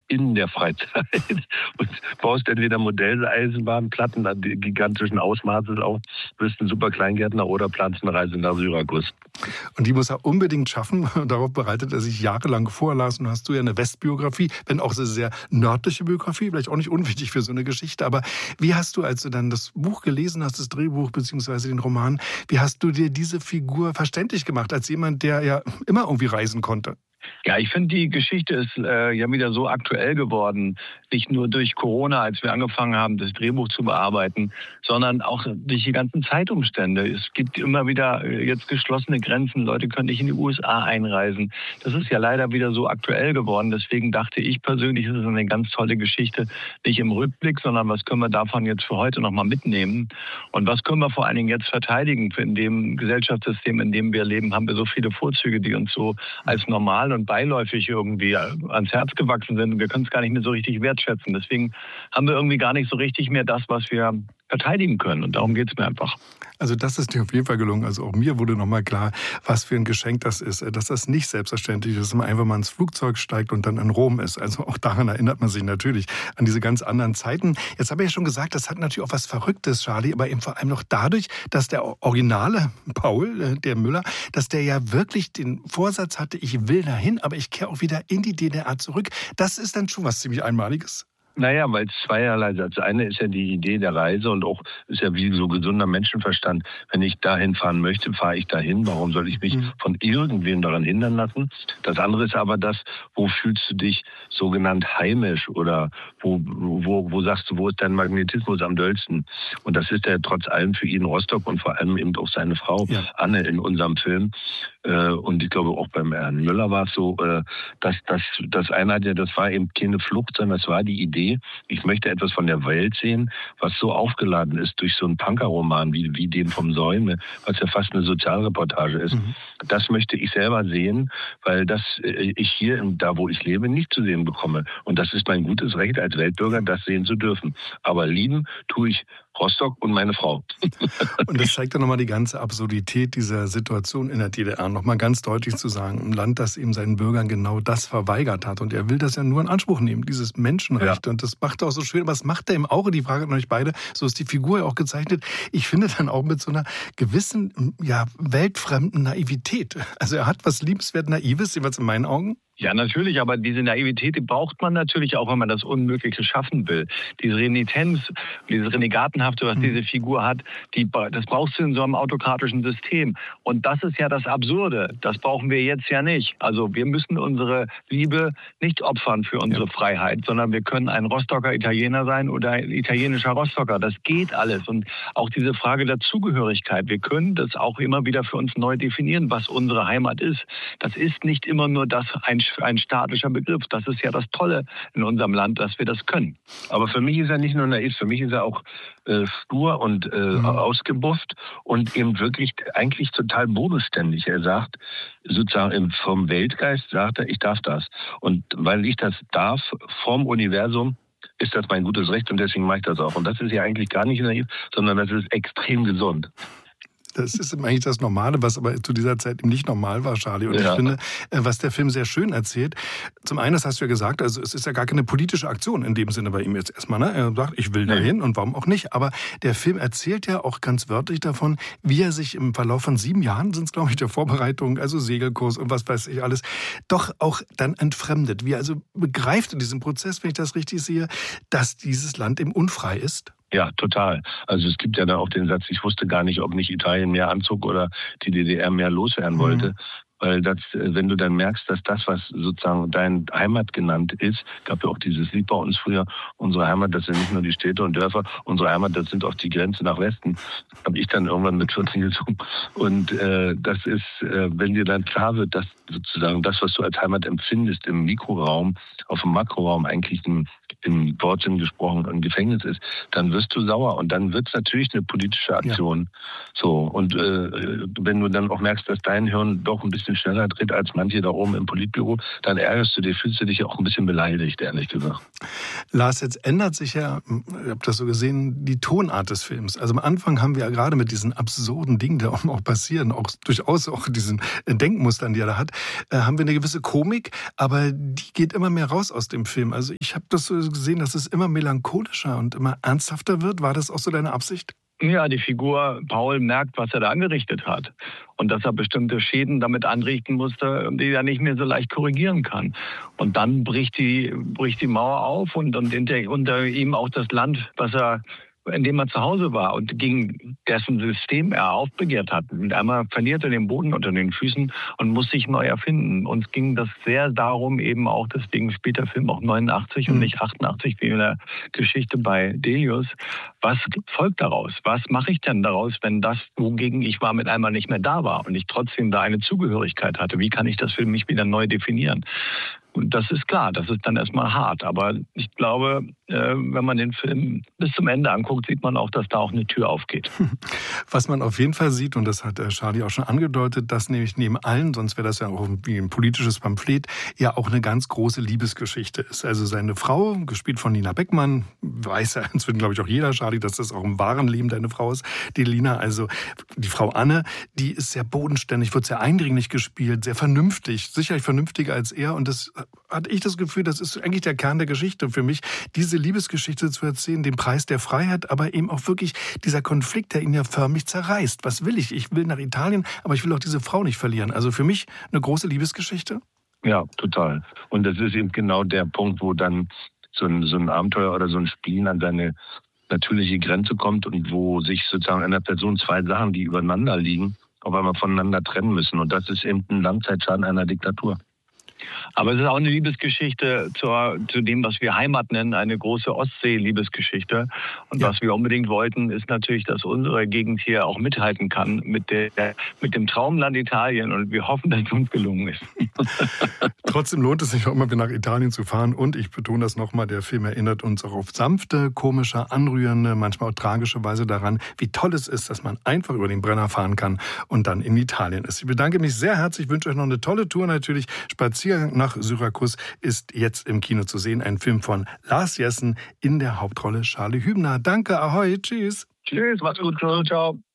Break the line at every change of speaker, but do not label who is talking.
in der Freizeit und baust entweder Modelleisenbahnplatten gigantischen Ausmaßes auf, bist ein super Kleingärtner oder planst eine Reise nach Syrakus.
Und die muss er unbedingt schaffen. Darauf bereitet er sich jahrelang vor. Lars, nun hast du ja eine Westbiografie, wenn auch eine sehr nördliche Biografie, vielleicht auch nicht unwichtig für so eine Geschichte. Aber wie hast du, als du dann das Buch gelesen hast, das Drehbuch bzw. den Roman, wie hast du dir diese Figur verständlich gemacht, als jemand, der ja immer irgendwie reisen konnte?
Ja, ich finde, die Geschichte ist ja wieder so aktuell geworden. Nicht nur durch Corona, als wir angefangen haben, das Drehbuch zu bearbeiten, sondern auch durch die ganzen Zeitumstände. Es gibt immer wieder jetzt geschlossene Grenzen. Leute können nicht in die USA einreisen. Das ist ja leider wieder so aktuell geworden. Deswegen dachte ich persönlich, es ist eine ganz tolle Geschichte. Nicht im Rückblick, sondern was können wir davon jetzt für heute nochmal mitnehmen? Und was können wir vor allen Dingen jetzt verteidigen? In dem Gesellschaftssystem, in dem wir leben, haben wir so viele Vorzüge, die uns so als normal und beiläufig irgendwie ans Herz gewachsen sind. Und wir können es gar nicht mehr so richtig wertschätzen. Deswegen haben wir irgendwie gar nicht so richtig mehr das, was wir verteidigen können. Und darum geht es mir einfach.
Also das ist dir auf jeden Fall gelungen. Also auch mir wurde nochmal klar, was für ein Geschenk das ist. Dass das nicht selbstverständlich ist, dass man einfach mal ins Flugzeug steigt und dann in Rom ist. Also auch daran erinnert man sich natürlich an diese ganz anderen Zeiten. Jetzt habe ich ja schon gesagt, das hat natürlich auch was Verrücktes, Charlie, aber eben vor allem noch dadurch, dass der originale Paul, der Müller, dass der ja wirklich den Vorsatz hatte, ich will dahin, aber ich kehre auch wieder in die DDR zurück. Das ist dann schon was ziemlich Einmaliges.
Naja, weil es zweierlei ist. Das eine ist ja die Idee der Reise und auch ist ja wie so gesunder Menschenverstand. Wenn ich dahin fahren möchte, fahre ich dahin. Warum soll ich mich von irgendwem daran hindern lassen? Das andere ist aber das, wo fühlst du dich sogenannt heimisch oder wo sagst du, wo ist dein Magnetismus am dollsten? Und das ist ja trotz allem für ihn Rostock und vor allem eben auch seine Frau Anne in unserem Film. Und ich glaube auch beim Herrn Müller war es so, dass das eine hat ja, das war eben keine Flucht, sondern das war die Idee, ich möchte etwas von der Welt sehen, was so aufgeladen ist durch so einen Punkerroman wie den vom Säume, was ja fast eine Sozialreportage ist. Das möchte ich selber sehen, weil das ich hier, da wo ich lebe, nicht zu sehen bekomme. Und das ist mein gutes Recht als Weltbürger, das sehen zu dürfen. Aber lieben tue ich Rostock und meine Frau.
Und das zeigt dann nochmal die ganze Absurdität dieser Situation in der DDR. Nochmal ganz deutlich zu sagen, ein Land, das eben seinen Bürgern genau das verweigert hat. Und er will das ja nur in Anspruch nehmen, dieses Menschenrecht. Ja. Und das macht er auch so schön. Aber was macht er im Auge? Die Frage an euch beide. So ist die Figur ja auch gezeichnet. Ich finde dann auch mit so einer gewissen, weltfremden Naivität. Also er hat was liebenswert Naives, jeweils in meinen Augen.
Ja, natürlich, aber diese Naivität, die braucht man natürlich auch, wenn man das Unmögliche schaffen will. Diese Renitenz, dieses Renegatenhafte, was diese Figur hat, das brauchst du in so einem autokratischen System. Und das ist ja das Absurde. Das brauchen wir jetzt ja nicht. Also wir müssen unsere Liebe nicht opfern für unsere Freiheit, sondern wir können ein Rostocker Italiener sein oder ein italienischer Rostocker. Das geht alles. Und auch diese Frage der Zugehörigkeit. Wir können das auch immer wieder für uns neu definieren, was unsere Heimat ist. Das ist nicht immer nur das ein staatlicher Begriff. Das ist ja das Tolle in unserem Land, dass wir das können. Aber für mich ist er nicht nur naiv, für mich ist er auch stur und ausgebufft und eben wirklich eigentlich total bodenständig. Er sagt, sozusagen vom Weltgeist sagt er, ich darf das. Und weil ich das darf, vom Universum, ist das mein gutes Recht und deswegen mache ich das auch. Und das ist ja eigentlich gar nicht naiv, sondern das ist extrem gesund.
Das ist eigentlich das Normale, was aber zu dieser Zeit eben nicht normal war, Charlie. Und ich finde, was der Film sehr schön erzählt, zum einen, das hast du ja gesagt, also es ist ja gar keine politische Aktion in dem Sinne bei ihm jetzt erstmal. Ne? Er sagt, ich will dahin und warum auch nicht. Aber der Film erzählt ja auch ganz wörtlich davon, wie er sich im Verlauf von 7 Jahren, sind es glaube ich, der Vorbereitung, also Segelkurs und was weiß ich alles, doch auch dann entfremdet. Wie er also begreift in diesem Prozess, wenn ich das richtig sehe, dass dieses Land eben unfrei ist.
Ja, total. Also es gibt ja da auch den Satz, ich wusste gar nicht, ob nicht Italien mehr anzog oder die DDR mehr loswerden wollte. Weil das, wenn du dann merkst, dass das, was sozusagen dein Heimat genannt ist, gab ja auch dieses Lied bei uns früher, unsere Heimat, das sind nicht nur die Städte und Dörfer, unsere Heimat, das sind auch die Grenze nach Westen, habe ich dann irgendwann mit 14 gesungen. Und das ist, wenn dir dann klar wird, dass sozusagen das, was du als Heimat empfindest im Mikroraum, auf dem Makroraum eigentlich ein
im Wortsinn gesprochen, im Gefängnis ist, dann wirst du sauer und dann wird es natürlich eine politische Aktion. Ja. So, und wenn du dann auch merkst, dass dein Hirn doch ein bisschen schneller dreht als manche da oben im Politbüro, dann ärgerst du dich, fühlst du dich auch ein bisschen beleidigt, ehrlich gesagt.
Lars, jetzt ändert sich ja, ich habe das so gesehen, die Tonart des Films. Also am Anfang haben wir ja gerade mit diesen absurden Dingen, die auch passieren, auch durchaus auch diesen Denkmustern, die er da hat, haben wir eine gewisse Komik, aber die geht immer mehr raus aus dem Film. Also ich habe das so gesehen, dass es immer melancholischer und immer ernsthafter wird. War das auch so deine Absicht?
Ja, die Figur Paul merkt, was er da angerichtet hat. Und dass er bestimmte Schäden damit anrichten musste, die er nicht mehr so leicht korrigieren kann. Und dann bricht die Mauer auf und unter ihm auch das Land, in dem er zu Hause war und gegen dessen System er aufbegehrt hat. Und einmal verliert er den Boden unter den Füßen und muss sich neu erfinden. Uns ging das sehr darum, eben auch, deswegen spielt der Film auch 89 und nicht 88 wie in der Geschichte bei Delius. Was folgt daraus? Was mache ich denn daraus, wenn das, wogegen ich war, mit einmal nicht mehr da war und ich trotzdem da eine Zugehörigkeit hatte? Wie kann ich das für mich wieder neu definieren? Und das ist klar, das ist dann erstmal hart. Aber ich glaube, wenn man den Film bis zum Ende anguckt, sieht man auch, dass da auch eine Tür aufgeht.
Was man auf jeden Fall sieht, und das hat Charlie auch schon angedeutet, dass nämlich neben allen, sonst wäre das ja auch wie ein politisches Pamphlet, ja auch eine ganz große Liebesgeschichte ist. Also seine Frau, gespielt von Lina Beckmann, weiß ja inzwischen, glaube ich, auch jeder, Charlie, dass das auch im wahren Leben deine Frau ist, die Lina, also die Frau Anne, die ist sehr bodenständig, wird sehr eindringlich gespielt, sehr vernünftig, sicherlich vernünftiger als er, und das hatte ich das Gefühl, das ist eigentlich der Kern der Geschichte für mich, diese Liebesgeschichte zu erzählen, den Preis der Freiheit, aber eben auch wirklich dieser Konflikt, der ihn ja förmlich zerreißt. Was will ich? Ich will nach Italien, aber ich will auch diese Frau nicht verlieren. Also für mich eine große Liebesgeschichte.
Ja, total. Und das ist eben genau der Punkt, wo dann so ein Abenteuer oder so ein Spiel an seine natürliche Grenze kommt und wo sich sozusagen einer Person zwei Sachen, die übereinander liegen, auf einmal voneinander trennen müssen. Und das ist eben ein Langzeitschaden einer Diktatur.
Aber es ist auch eine Liebesgeschichte zu dem, was wir Heimat nennen, eine große Ostsee-Liebesgeschichte. Und was wir unbedingt wollten, ist natürlich, dass unsere Gegend hier auch mithalten kann mit dem Traumland Italien. Und wir hoffen, dass es uns gelungen ist.
Trotzdem lohnt es sich auch immer wieder nach Italien zu fahren. Und ich betone das nochmal, der Film erinnert uns auch auf sanfte, komische, anrührende, manchmal auch tragische Weise daran, wie toll es ist, dass man einfach über den Brenner fahren kann und dann in Italien ist. Ich bedanke mich sehr herzlich, wünsche euch noch eine tolle Tour natürlich. Spaziergang nach Syrakus ist jetzt im Kino zu sehen. Ein Film von Lars Jessen, in der Hauptrolle Charlie Hübner. Danke, ahoi, tschüss.
Tschüss, macht's gut, ciao.